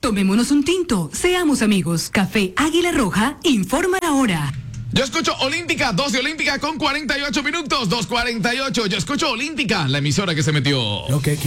Tomémonos un tinto, seamos amigos. Café Águila Roja, informa la hora. Yo escucho Olímpica, 12 Olímpica con 48 minutos, 2:48. Yo escucho Olímpica, la emisora que se metió. Lo que